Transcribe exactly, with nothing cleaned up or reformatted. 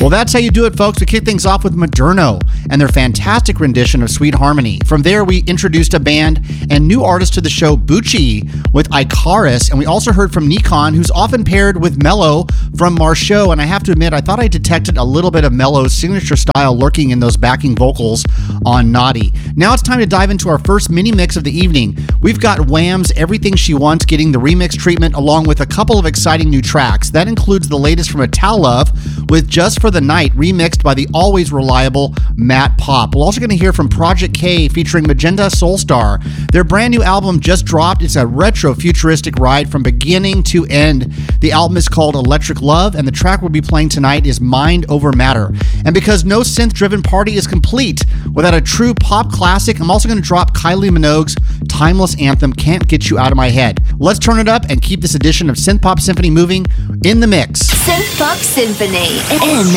Well, that's how you do it, folks. We kick things off with Moderno and their fantastic rendition of Sweet Harmony. From there, we introduced a band and new artist to the show, Bucci, with Icarus. And we also heard from Nikon, who's often paired with Mello from Marceau. And I have to admit, I thought I detected a little bit of Mello's signature style lurking in those backing vocals on Naughty. Now it's time to dive into our first mini mix of the evening. We've got Wham's Everything She Wants getting the remix treatment, along with a couple of exciting new tracks. That includes the latest from Italo with Just for the Night, remixed by the always reliable Matt Pop. We're also going to hear from Project K featuring Magenta Soulstar. Their brand new album just dropped. It's a retro futuristic ride from beginning to end. The album is called Electric Love, and the track we'll be playing tonight is Mind Over Matter. And because no synth-driven party is complete without a true pop classic, I'm also going to drop Kylie Minogue's timeless anthem, Can't Get You Out of My Head. Let's turn it up and keep this edition of Synth Pop Symphony moving in the mix. Synth Pop Symphony in